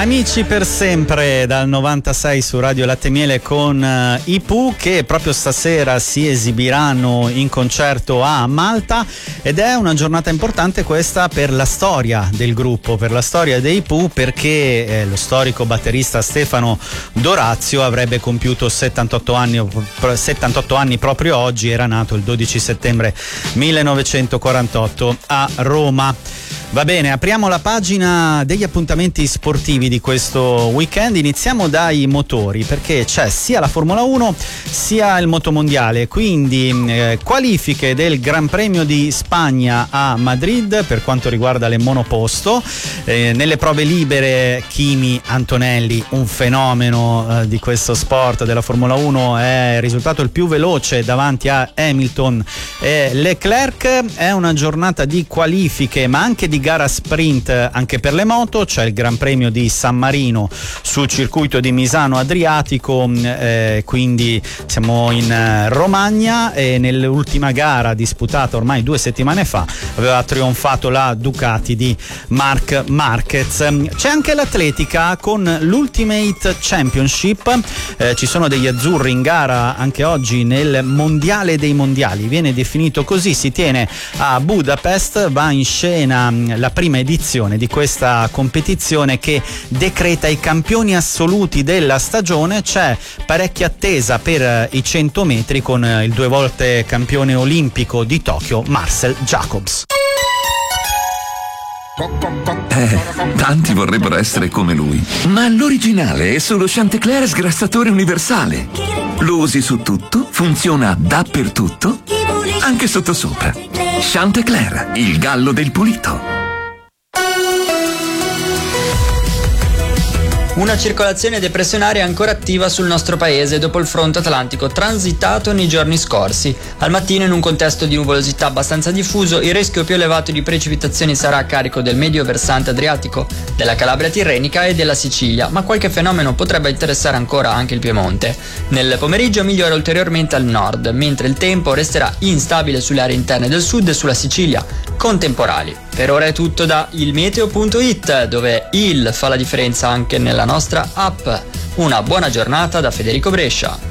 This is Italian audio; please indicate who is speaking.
Speaker 1: Amici per sempre dal 96 su Radio Latte e Miele con i Pooh, che proprio stasera si esibiranno in concerto a Malta, ed è una giornata importante questa per la storia del gruppo, per la storia dei Pooh, perché lo storico batterista Stefano Dorazio avrebbe compiuto 78 anni proprio oggi. Era nato il 12 settembre 1948 a Roma. Va bene, apriamo la pagina degli appuntamenti sportivi di questo weekend. Iniziamo dai motori, perché c'è sia la Formula 1 sia il motomondiale, quindi qualifiche del Gran Premio di Spagna a Madrid per quanto riguarda le monoposto. Nelle prove libere Kimi Antonelli, un fenomeno di questo sport della Formula 1, è risultato il più veloce davanti a Hamilton e Leclerc. È una giornata di qualifiche ma anche di gara sprint anche per le moto. C'è il Gran Premio di San Marino sul circuito di Misano Adriatico, quindi siamo in Romagna, e nell'ultima gara disputata ormai 2 settimane fa aveva trionfato la Ducati di Marc Marquez. C'è anche l'atletica con l'Ultimate Championship, ci sono degli azzurri in gara anche oggi nel mondiale dei mondiali, viene definito così, si tiene a Budapest, va in scena la prima edizione di questa competizione che decreta i campioni assoluti della stagione. C'è parecchia attesa per i 100 metri con il 2 volte campione olimpico di Tokyo Marcel Jacobs.
Speaker 2: Tanti vorrebbero essere come lui, ma l'originale è solo Chantecler sgrassatore universale. Lo usi su tutto, funziona dappertutto, anche sottosopra. Chantecler, il gallo del pulito.
Speaker 3: Una circolazione depressionaria ancora attiva sul nostro paese dopo il fronte atlantico transitato nei giorni scorsi. Al mattino, in un contesto di nuvolosità abbastanza diffuso, il rischio più elevato di precipitazioni sarà a carico del medio versante adriatico, della Calabria tirrenica e della Sicilia, ma qualche fenomeno potrebbe interessare ancora anche il Piemonte. Nel pomeriggio migliora ulteriormente al nord, mentre il tempo resterà instabile sulle aree interne del sud e sulla Sicilia, con temporali. Per ora è tutto da ilmeteo.it, dove il fa la differenza anche nella nostra app. Una buona giornata da Federico Brescia.